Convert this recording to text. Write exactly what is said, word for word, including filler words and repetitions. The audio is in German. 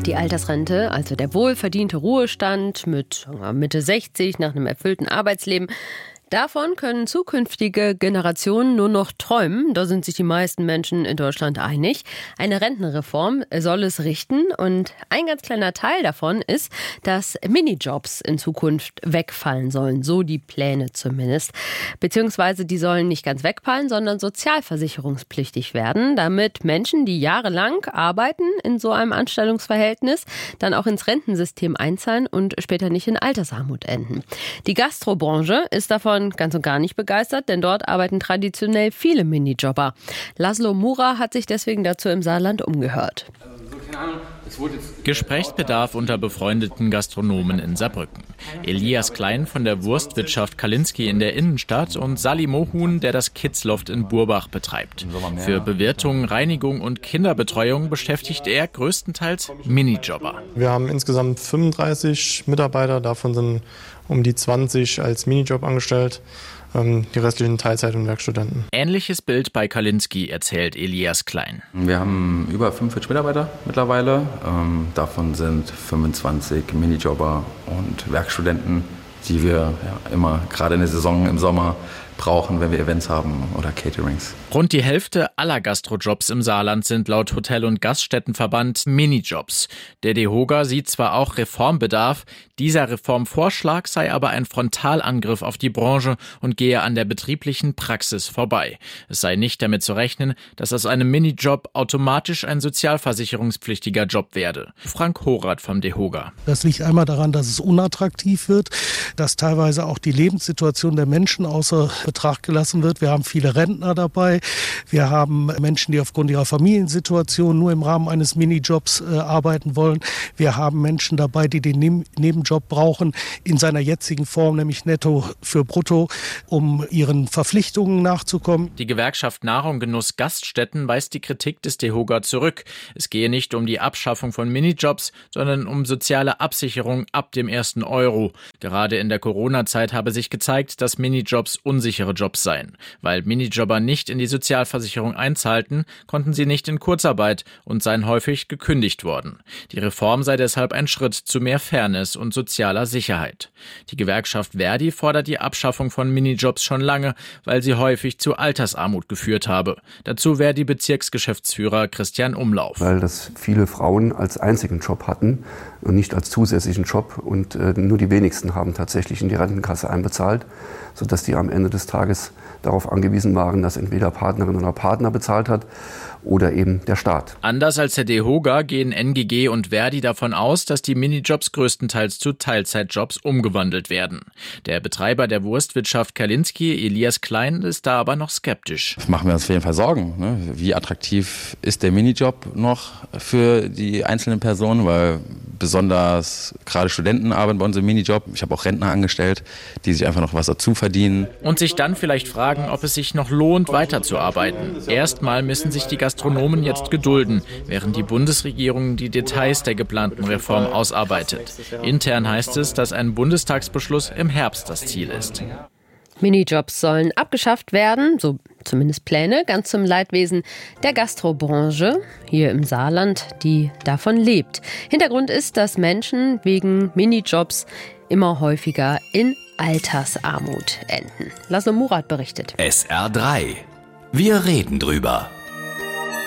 Die Altersrente, also der wohlverdiente Ruhestand mit Mitte sechzig nach einem erfüllten Arbeitsleben, davon können zukünftige Generationen nur noch träumen. Da sind sich die meisten Menschen in Deutschland einig. Eine Rentenreform soll es richten. Und ein ganz kleiner Teil davon ist, dass Minijobs in Zukunft wegfallen sollen. So die Pläne zumindest. Beziehungsweise die sollen nicht ganz wegfallen, sondern sozialversicherungspflichtig werden, damit Menschen, die jahrelang arbeiten in so einem Anstellungsverhältnis, dann auch ins Rentensystem einzahlen und später nicht in Altersarmut enden. Die Gastrobranche ist davon ganz und gar nicht begeistert, denn dort arbeiten traditionell viele Minijobber. Laszlo Mura hat sich deswegen dazu im Saarland umgehört. Gesprächsbedarf unter befreundeten Gastronomen in Saarbrücken. Elias Klein von der Wurstwirtschaft Kalinski in der Innenstadt und Sally Mohun, der das Kidsloft in Burbach betreibt. Für Bewirtung, Reinigung und Kinderbetreuung beschäftigt er größtenteils Minijobber. Wir haben insgesamt fünfunddreißig Mitarbeiter, davon sind um die zwanzig als Minijob angestellt. Die restlichen Teilzeit- und Werkstudenten. Ähnliches Bild bei Kalinski, erzählt Elias Klein. Wir haben über fünfundvierzig Mitarbeiter mittlerweile. Ähm, davon sind fünfundzwanzig Minijobber und Werkstudenten, die wir ja, immer gerade in der Saison im Sommer brauchen, wenn wir Events haben oder Caterings. Rund die Hälfte aller Gastrojobs im Saarland sind laut Hotel- und Gaststättenverband Minijobs. Der DEHOGA sieht zwar auch Reformbedarf, dieser Reformvorschlag sei aber ein Frontalangriff auf die Branche und gehe an der betrieblichen Praxis vorbei. Es sei nicht damit zu rechnen, dass aus einem Minijob automatisch ein sozialversicherungspflichtiger Job werde. Frank Horath vom DEHOGA. Das liegt einmal daran, dass es unattraktiv wird, dass teilweise auch die Lebenssituation der Menschen außer Betracht gelassen wird. Wir haben viele Rentner dabei. Wir haben Menschen, die aufgrund ihrer Familiensituation nur im Rahmen eines Minijobs äh, arbeiten wollen. Wir haben Menschen dabei, die den Neb- Nebenjob brauchen in seiner jetzigen Form, nämlich netto für brutto, um ihren Verpflichtungen nachzukommen. Die Gewerkschaft Nahrung Genuss Gaststätten weist die Kritik des DEHOGA zurück. Es gehe nicht um die Abschaffung von Minijobs, sondern um soziale Absicherung ab dem ersten Euro. Gerade in der Corona-Zeit habe sich gezeigt, dass Minijobs unsichere Jobs seien. Weil Minijobber nicht in die Sozialversicherung einzahlten, konnten sie nicht in Kurzarbeit und seien häufig gekündigt worden. Die Reform sei deshalb ein Schritt zu mehr Fairness und sozialer Sicherheit. Die Gewerkschaft Verdi fordert die Abschaffung von Minijobs schon lange, weil sie häufig zu Altersarmut geführt habe. Dazu Verdi-Bezirksgeschäftsführer Christian Umlauf. Weil das viele Frauen als einzigen Job hatten und nicht als zusätzlichen Job und äh, nur die wenigsten haben tatsächlich in die Rentenkasse einbezahlt, sodass die am Ende des Tages darauf angewiesen waren, dass entweder Partnerin oder Partner bezahlt hat oder eben der Staat. Anders als der DEHOGA gehen N G G und Verdi davon aus, dass die Minijobs größtenteils zu Teilzeitjobs umgewandelt werden. Der Betreiber der Wurstwirtschaft Kalinski, Elias Klein, ist da aber noch skeptisch. Das machen wir uns auf jeden Fall Sorgen. Ne? Wie attraktiv ist der Minijob noch für die einzelnen Personen? Weil besonders gerade Studenten arbeiten bei uns im Minijob. Ich habe auch Rentner angestellt, die sich einfach noch was dazu verdienen. Und sich dann vielleicht fragen, ob es sich noch lohnt, weiterzuarbeiten. Erstmal müssen sich die Gastronomen jetzt gedulden, während die Bundesregierung die Details der geplanten Reform ausarbeitet. Intern heißt es, dass ein Bundestagsbeschluss im Herbst das Ziel ist. Minijobs sollen abgeschafft werden, so zumindest Pläne, ganz zum Leidwesen der Gastrobranche hier im Saarland, die davon lebt. Hintergrund ist, dass Menschen wegen Minijobs immer häufiger in Altersarmut enden. Laszlo Mura berichtet. S R drei. Wir reden drüber.